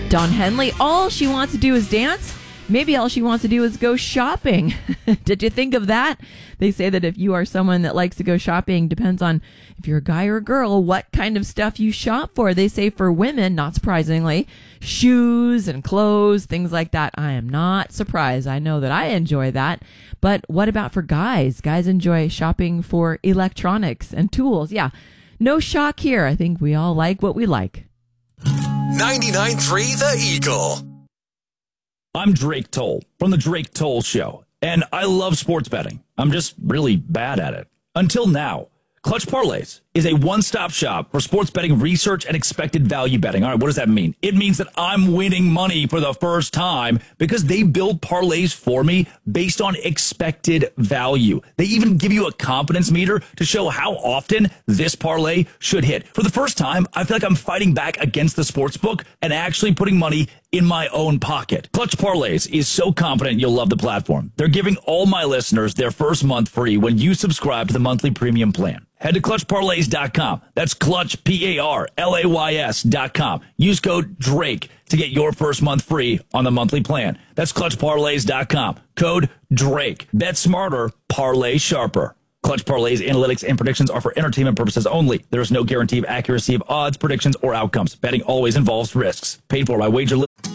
Dawn Henley, all she wants to do is dance. Maybe all she wants to do is go shopping. Did you think of that? They say that if you are someone that likes to go shopping, depends on if you're a guy or a girl, what kind of stuff you shop for. They say for women, not surprisingly, shoes and clothes, things like that. I am not surprised. I know that I enjoy that. But what about for guys? Guys enjoy shopping for electronics and tools. Yeah, no shock here. I think we all like what we like. 99.3 The Eagle. I'm Drake Toll from The Drake Toll Show, and I love sports betting. I'm just really bad at it. Until now. Clutch Parlays is a one-stop shop for sports betting research and expected value betting. All right, what does that mean? It means that I'm winning money for the first time because they build parlays for me based on expected value. They even give you a confidence meter to show how often this parlay should hit. For the first time, I feel like I'm fighting back against the sports book and actually putting money in my own pocket. Clutch Parlays is so confident you'll love the platform. They're giving all my listeners their first month free when you subscribe to the monthly premium plan. Head to clutchparlays.com. That's clutch, PARLAYS.com. Use code DRAKE to get your first month free on the monthly plan. That's clutchparlays.com. Code DRAKE. Bet smarter, parlay sharper. Clutch Parlays analytics and predictions are for entertainment purposes only. There is no guarantee of accuracy of odds, predictions, or outcomes. Betting always involves risks. Paid for by Wager.